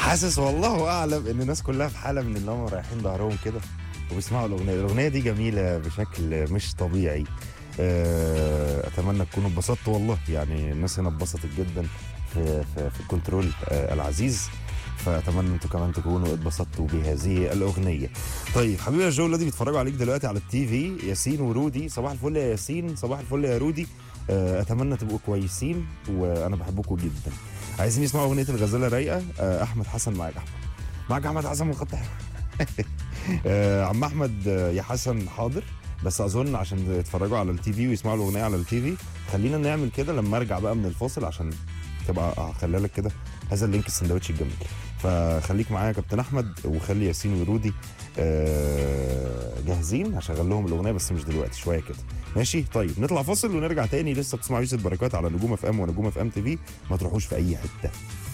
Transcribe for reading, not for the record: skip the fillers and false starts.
حاسس والله اعلم ان الناس كلها في حاله من ان هم رايحين ظهرهم كده وبيسمعوا الاغنيه دي جميله بشكل مش طبيعي. اتمنى تكونوا اتبسطتوا والله، يعني الناس هنا اتبسطت جدا في الكنترول العزيز، فاتمنى انتوا كمان تكونوا اتبسطتوا بهذه الاغنيه. طيب حبيبي يا جو، الذي بيتفرجوا عليك دلوقتي على التي في، ياسين ورودي، صباح الفل يا ياسين، صباح الفل يا رودي. اتمنى تبقوا كويسين وانا بحبكم جدا. عايزين يسمعوا اغنيه الغزاله رايقه؟ احمد حسن معاك. معاك احمد حسن من خط عم احمد، يا حسن حاضر، بس اظن عشان يتفرجوا على التي في ويسمعوا الاغنيه على التي في خلينا نعمل كده لما ارجع بقى من الفاصل، عشان تبقى هخلي لك كده هذا اللينك السندوتش الجميل. فخليك معايا يا كابتن احمد، وخلي ياسين ورودي جاهزين، هشغل لهم الاغنيه بس مش دلوقتي، شويه كده ماشي. طيب نطلع فاصل ونرجع تاني، لسه بتسمعوا يوسف بركات على نجوم اف ام ونجوم اف ام تي في، ما تروحوش في اي حته.